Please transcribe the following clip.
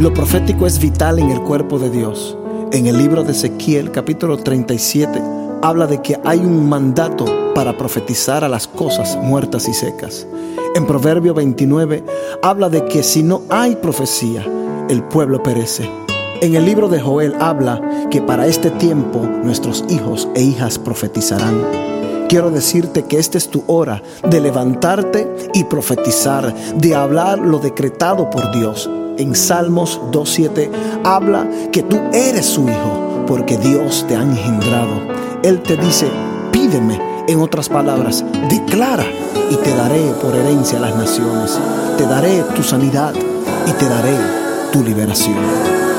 Lo profético es vital en el cuerpo de Dios. En el libro de Ezequiel, capítulo 37, habla de que hay un mandato para profetizar a las cosas muertas y secas. En Proverbio 29, habla de que si no hay profecía, el pueblo perece. En el libro de Joel habla que para este tiempo nuestros hijos e hijas profetizarán. Quiero decirte que esta es tu hora de levantarte y profetizar, de hablar lo decretado por Dios. En Salmos 2:7 habla que tú eres su hijo porque Dios te ha engendrado. Él te dice, pídeme. En otras palabras, declara y te daré por herencia a las naciones. Te daré tu sanidad y te daré tu liberación.